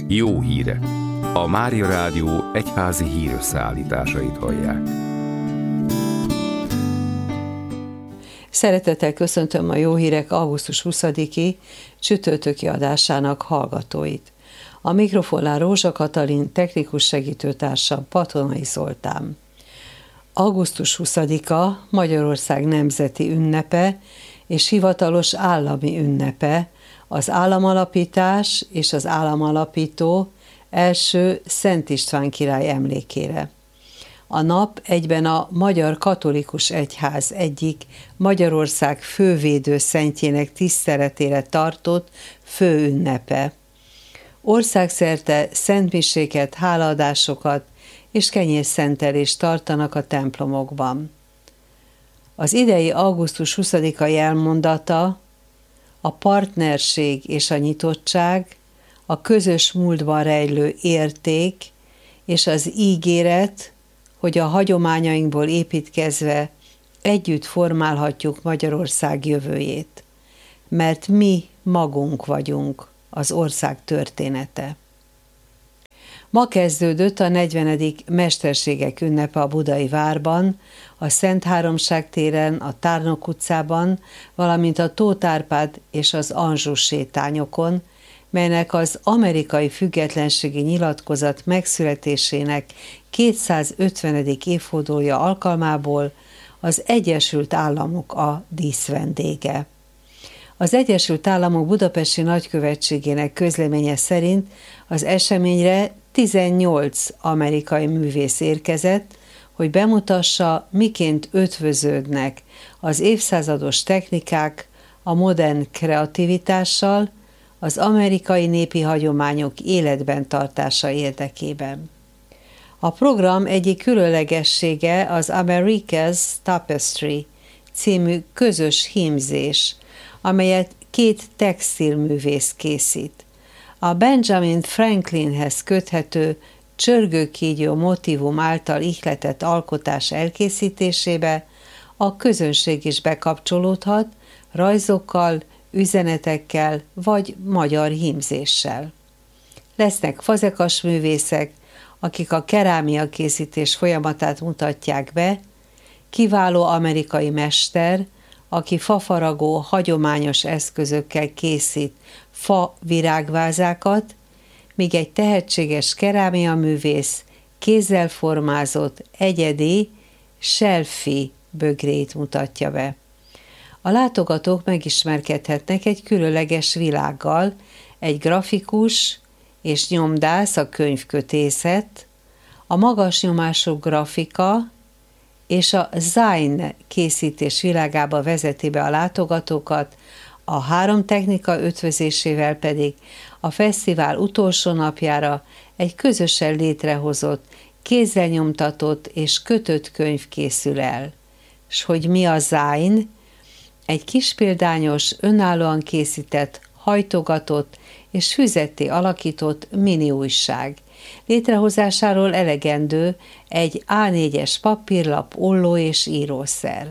Jó hírek! A Mária Rádió egyházi hírösszeállításait hallják. Szeretettel köszöntöm a Jó Hírek augusztus 20-i csütörtöki adásának hallgatóit. A mikrofonnál Rózsa Katalin, technikus segítőtársam Patonai Zoltán. Augusztus 20-a Magyarország nemzeti ünnepe és hivatalos állami ünnepe, az államalapítás és az államalapító első Szent István király emlékére. A nap egyben a Magyar Katolikus Egyház egyik Magyarország fővédő szentjének tiszteletére tartott főünnepe. Országszerte szentmiséket, hálaadásokat és kenyérszentelést tartanak a templomokban. Az idei augusztus 20-ai elmondata a partnerség és a nyitottság, a közös múltban rejlő érték és az ígéret, hogy a hagyományainkból építkezve együtt formálhatjuk Magyarország jövőjét, mert mi magunk vagyunk az ország története. Ma kezdődött a 40. Mesterségek ünnepe a Budai Várban, a Szent Háromság téren, a Tárnok utcában, valamint a Tóth Árpád és az Anzsus sétányokon, melynek az amerikai függetlenségi nyilatkozat megszületésének 250. évfordulója alkalmából az Egyesült Államok a díszvendége. Az Egyesült Államok budapesti nagykövetségének közleménye szerint az eseményre 18 amerikai művész érkezett, hogy bemutassa, miként ötvöződnek az évszázados technikák a modern kreativitással, az amerikai népi hagyományok életben tartása érdekében. A program egyik különlegessége az America's Tapestry című közös hímzés, amelyet 2 textilművész készít. A Benjamin Franklinhez köthető csörgőkígyó motívum által ihletett alkotás elkészítésébe a közönség is bekapcsolódhat rajzokkal, üzenetekkel vagy magyar hímzéssel. Lesznek fazekas művészek, akik a kerámia készítés folyamatát mutatják be, kiváló amerikai mester, aki fafaragó hagyományos eszközökkel készít fa virágvázákat, míg egy tehetséges kerámia művész kézzel formázott egyedi selfie bögrét mutatja be. A látogatók megismerkedhetnek egy különleges világgal, egy grafikus és nyomdász, a könyvkötészet, a magas nyomású grafika és a design készítés világába vezeti be a látogatókat, a 3 technika ötvözésével pedig a fesztivál utolsó napjára egy közösen létrehozott, kézzel nyomtatott és kötött könyv készül el. S hogy mi a design? Egy kispéldányos, önállóan készített, hajtogatott és füzetté alakított mini újság. Létrehozásáról elegendő egy A4-es papírlap, olló és írószer.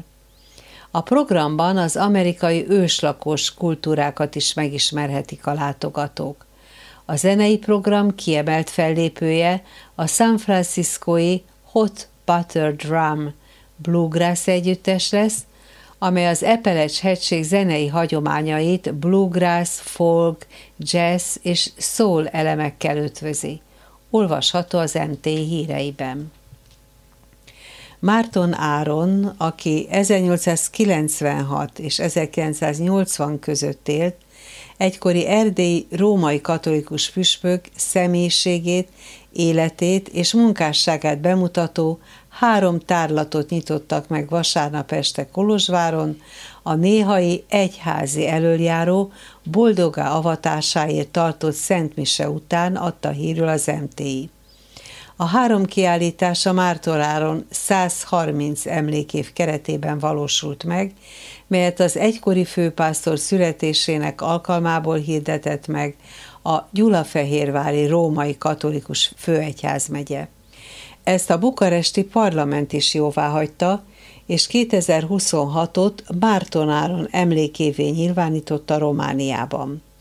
A programban az amerikai őslakos kultúrákat is megismerhetik a látogatók. A zenei program kiemelt fellépője a San Franciscói Hot Butter Drum Bluegrass együttes lesz, amely az Appalache-hegység zenei hagyományait bluegrass, folk, jazz és soul elemekkel ötvözi. Olvasható az MTI híreiben. Márton Áron, aki 1896 és 1980 között élt, egykori erdélyi római katolikus püspök személyiségét, életét és munkásságát bemutató 3 tárlatot nyitottak meg vasárnap este Kolozsváron, a néhai egyházi elöljáró boldoggá avatásáért tartott szentmise után adta hírül az MTI. A 3 kiállítás a Márton Áron 130 emlékév keretében valósult meg, melyet az egykori főpásztor születésének alkalmából hirdetett meg a Gyulafehérvári Római Katolikus Főegyházmegye. Ezt a bukaresti parlament is jóváhagyta, és 2026-ot Márton Áron emlékévé nyilvánította Romániában.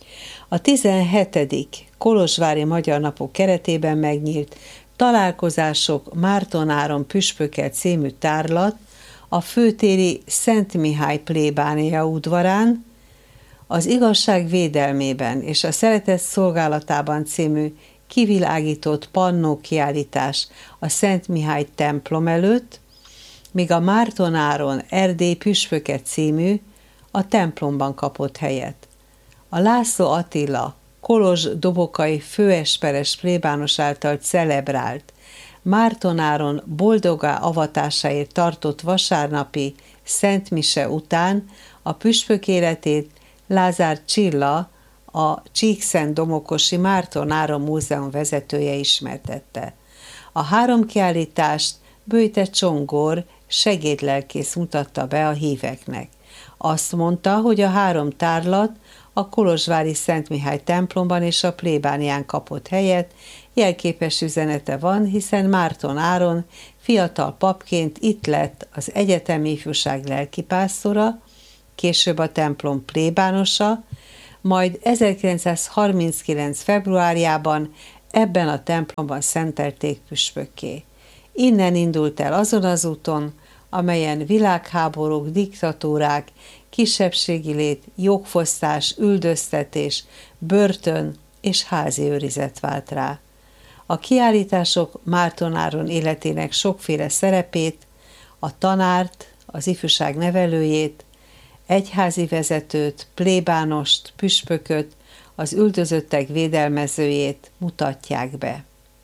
A 17. Kolozsvári Magyar Napok keretében megnyílt Találkozások Márton Áron püspökkel című tárlat a főtéri Szent Mihály plébánia udvarán, az Igazság védelmében és a Szeretet szolgálatában című kivilágított pannó kiállítás a Szent Mihály templom előtt, míg a Márton Áron Erdély püspöke című a templomban kapott helyet. A László Attila kolozs-dobokai főesperes plébános által celebrált Márton Áron boldoggá avatásáért tartott vasárnapi Szent Mise után a püspök életét Lázár Csilla, a Csíkszentdomokosi Márton Áron Múzeum vezetője ismertette. A 3 kiállítást Böjte Csongor segédlelkész mutatta be a híveknek. Azt mondta, hogy a 3 tárlat a kolozsvári Szent Mihály templomban és a plébánián kapott helyet, jelképes üzenete van, hiszen Márton Áron fiatal papként itt lett az egyetemi ifjúság lelkipásztora, később a templom plébánosa, majd 1939. februárjában ebben a templomban szentelték püspökké. Innen indult el azon az úton, amelyen világháborúk, diktatúrák, kisebbségi lét, jogfosztás, üldöztetés, börtön és házi őrizet vált rá. A kiállítások Márton Áron életének sokféle szerepét, a tanárt, az ifjúság nevelőjét, egyházi vezetőt, plébánost, püspököt, az üldözöttek védelmezőjét mutatják be.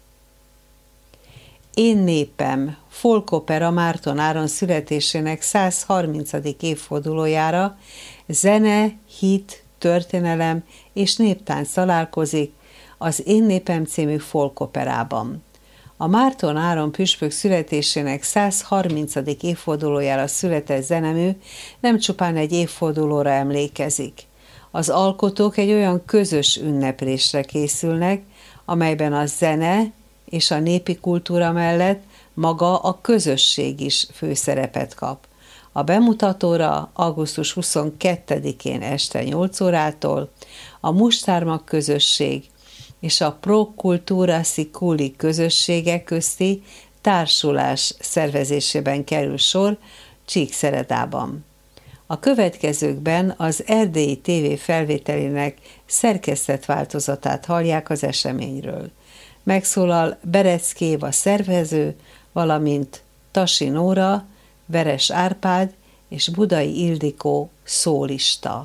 Én népem folkopera Márton Áron születésének 130. évfordulójára zene, hit, történelem és néptánc találkozik az Én népem című folkoperában. A Márton Áron püspök születésének 130. évfordulójára született zenemű nem csupán egy évfordulóra emlékezik. Az alkotók egy olyan közös ünneplésre készülnek, amelyben a zene és a népi kultúra mellett maga a közösség is főszerepet kap. A bemutatóra augusztus 22-én este 8 órától a Mustármag közösség és a Pro Cultura Siculi közösségek közti társulás szervezésében kerül sor Csíkszeredában. A következőkben az Erdélyi TV felvételének szerkesztett változatát hallják az eseményről. Megszólal Berecki Éva szervező, valamint Tasi Nóra, Veres Árpád és Budai Ildikó szólista.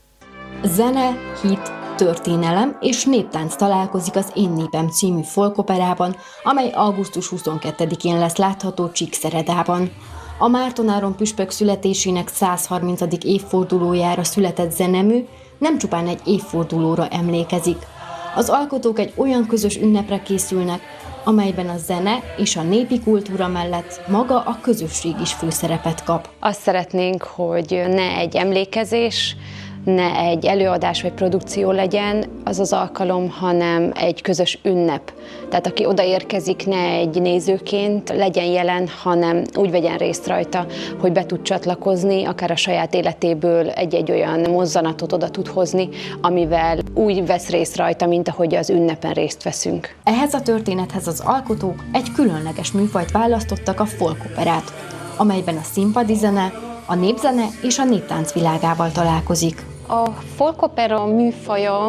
Zene, hit, történelem és néptánc találkozik az Én népem című folkoperában, amely augusztus 22-én lesz látható Csíkszeredában. A Márton Áron püspök születésének 130. évfordulójára született zenemű nem csupán egy évfordulóra emlékezik. Az alkotók egy olyan közös ünnepre készülnek, amelyben a zene és a népi kultúra mellett maga a közösség is főszerepet kap. Azt szeretnénk, hogy ne egy emlékezés, ne egy előadás vagy produkció legyen az az alkalom, hanem egy közös ünnep. Tehát aki odaérkezik, ne egy nézőként legyen jelen, hanem úgy vegyen részt rajta, hogy be tud csatlakozni, akár a saját életéből egy-egy olyan mozzanatot oda tud hozni, amivel úgy vesz részt rajta, mint ahogy az ünnepen részt veszünk. Ehhez a történethez az alkotók egy különleges műfajt választottak, a folkoperát, amelyben a színpadi zene, a népzene és a néptánc világával találkozik. A folkopera műfaja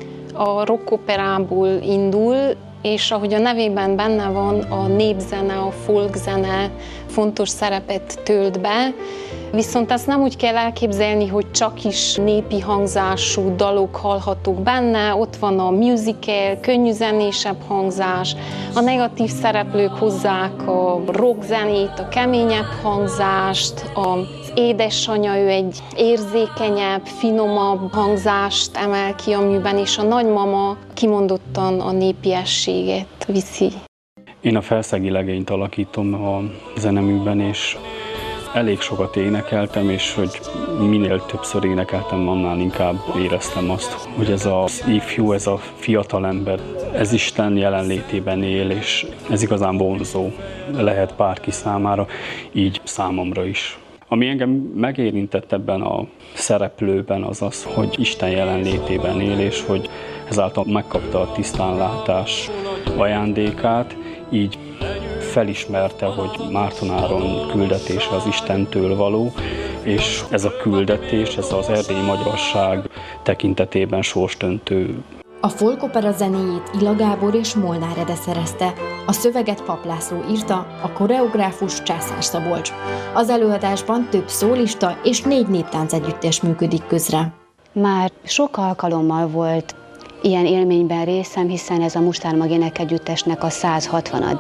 a rockoperából indul, és ahogy a nevében benne van, a népzene, a folkzene fontos szerepet tölt be, viszont ezt nem úgy kell elképzelni, hogy csak is népi hangzású dalok hallhatók benne, ott van a musical, könnyű zenésebb hangzás, a negatív szereplők hozzák a rockzenét, a keményebb hangzást, az édesanyja, ő egy érzékenyebb, finomabb hangzást emel ki a műben, és a nagymama kimondottan a népiességet viszi. Én a felszegi legényt alakítom a zeneműben, és elég sokat énekeltem, és hogy minél többször énekeltem, annál inkább éreztem azt, hogy ez az ifjú, ez a fiatal ember, ez Isten jelenlétében él, és ez igazán vonzó lehet bárki számára, így számomra is. Ami engem megérintett ebben a szereplőben az az, hogy Isten jelenlétében él, és hogy ezáltal megkapta a tisztánlátás ajándékát, így felismerte, hogy Márton küldetése az Istentől való, és ez a küldetés, ez az erdélyi magyarság tekintetében sorsdöntő. A folkopera zenéjét Ila Gábor és Molnár Ede szerezte. A szöveget Pap László írta, a koreográfus Császár Szabolcs. Az előadásban több szólista és 4 néptánc együttes működik közre. Már sok alkalommal volt ilyen élményben részem, hiszen ez a Mustármag Énekegyüttesnek a 160.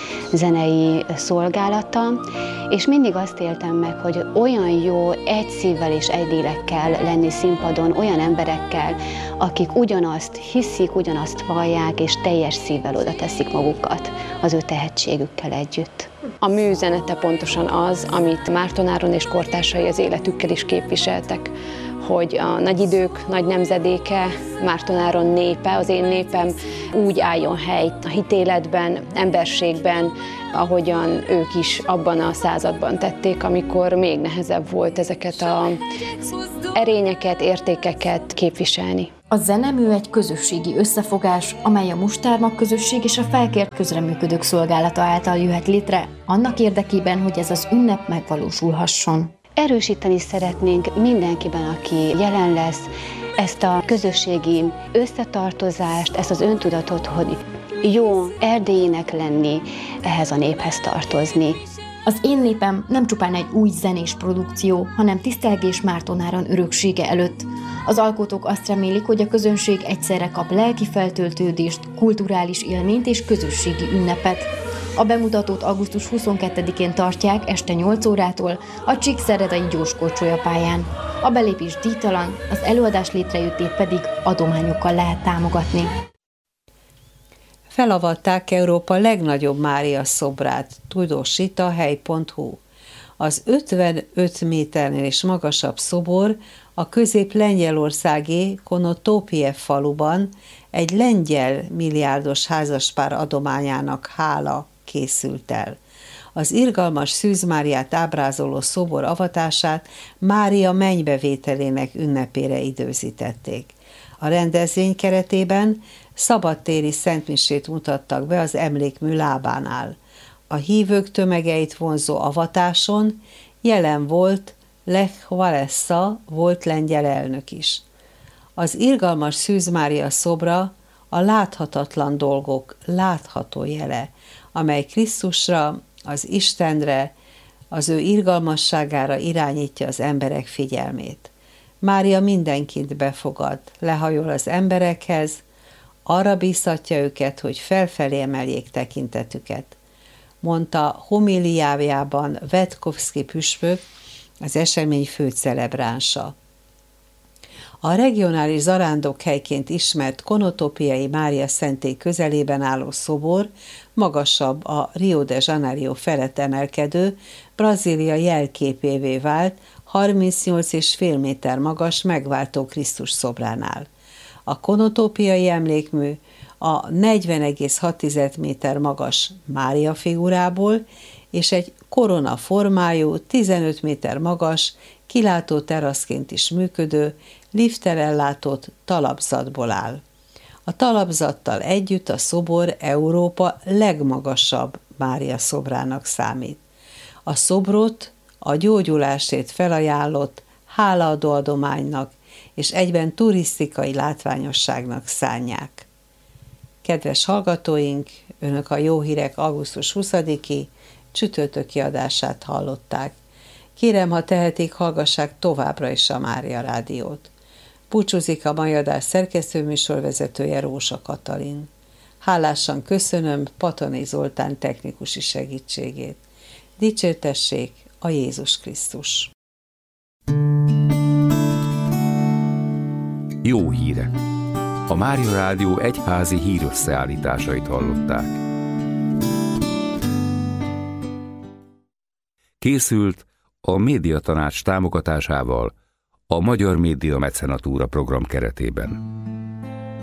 zenei szolgálata, és mindig azt éltem meg, hogy olyan jó egy szívvel és egy lélekkel lenni színpadon, olyan emberekkel, akik ugyanazt hiszik, ugyanazt vallják, és teljes szívvel oda teszik magukat az ő tehetségükkel együtt. A mű üzenete pontosan az, amit Márton Áron és kortársai az életükkel is képviseltek, hogy a nagy idők, nagy nemzedéke, Márton Áron népe, az én népem úgy álljon helyt a hitéletben, emberségben, ahogyan ők is abban a században tették, amikor még nehezebb volt ezeket az erényeket, értékeket képviselni. A zenemű egy közösségi összefogás, amely a Mustármag közösség és a felkért közreműködők szolgálata által jöhet létre, annak érdekében, hogy ez az ünnep megvalósulhasson. Erősíteni szeretnénk mindenkiben, aki jelen lesz, ezt a közösségi összetartozást, ezt az öntudatot, hogy jó erdélyének lenni, ehhez a néphez tartozni. Az Én népem nem csupán egy új zenés produkció, hanem tisztelgés Márton Áron öröksége előtt. Az alkotók azt remélik, hogy a közönség egyszerre kap lelki feltöltődést, kulturális élményt és közösségi ünnepet. A bemutatót augusztus 22-én tartják este 8 órától a Csíkszeredai Gyorskorcsolya pályán. A belépés díjtalan, az előadás létrejöttét pedig adományokkal lehet támogatni. Felavatták Európa legnagyobb Mária szobrát, tudósít a hely.hu. Az 55 méternél is magasabb szobor a közép-lengyelországi Konotopiev faluban egy lengyel milliárdos házaspár adományának hála készült el. Az irgalmas Szűz Máriát ábrázoló szobor avatását Mária mennybevételének ünnepére időzítették. A rendezvény keretében szabadtéri szentmisét mutattak be az emlékmű lábánál. A hívők tömegeit vonzó avatáson jelen volt Lech Walesa, volt lengyel elnök is. Az irgalmas Szűz Mária szobra a láthatatlan dolgok látható jele, amely Krisztusra, az Istenre, az ő irgalmasságára irányítja az emberek figyelmét. Mária mindenkit befogad, lehajol az emberekhez, arra bíztatja őket, hogy felfelé emeljék tekintetüket, mondta homiliájában Vetkovszki püspök, az esemény fő celebránsa. A regionális zarándokhelyként ismert Konotopiai Mária szentély közelében álló szobor magasabb a Rio de Janeiro felett emelkedő Brazília jelképévé vált 38,5 méter magas megváltó Krisztus szobránál. A konotopiai emlékmű a 40,6 méter magas Mária figurából és egy korona formájú, 15 méter magas, kilátó teraszként is működő, lifttel ellátott talapzatból áll. A talapzattal együtt a szobor Európa legmagasabb Mária szobrának számít. A szobrot a gyógyulásért felajánlott hálaadó adománynak és egyben turisztikai látványosságnak szánják. Kedves hallgatóink, Önök a Jó Hírek augusztus 20-i csütörtöki adását hallották. Kérem, ha tehetik, hallgassák továbbra is a Mária Rádiót. Búcsúzik a mai adás szerkesztőműsorvezetője, Rózsa Katalin. Hálásan köszönöm Patoni Zoltán technikusi segítségét. Dicsértessék a Jézus Krisztus! Jó hírek! A Mária Rádió egyházi hírösszeállításait hallották. Készült a Médiatanács támogatásával a Magyar Média Mecenatúra program keretében.